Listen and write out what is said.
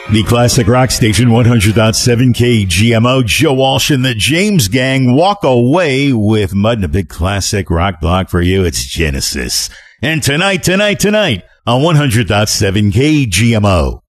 The classic rock station 100.7 KGMO. Joe Walsh and the James Gang walk away with Mud and a big classic rock block for you. It's Genesis. And tonight on 100.7 KGMO.